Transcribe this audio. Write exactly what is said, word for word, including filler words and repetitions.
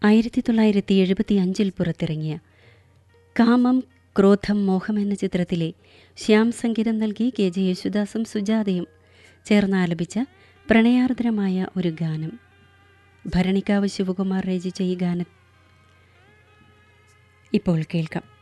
ആയിരത്തി തൊള്ളായിരത്തി എഴുപത്തി അഞ്ചിൽ പുറത്തിറങ്ങിയ കാമം ക്രോധം മോഹം എന്ന ചിത്രത്തിലെ ശ്യാം സംഗീതം നൽകി കെ ജെ യേശുദാസും സുജാതയും ചേർന്നാലപിച്ച പ്രണയാർദ്രമായ ഒരു ഗാനം. ഭരണിക്കാവ് ശിവകുമാർ രചിച്ച ഈ ഗാനം ഇപ്പോൾ കേൾക്കാം.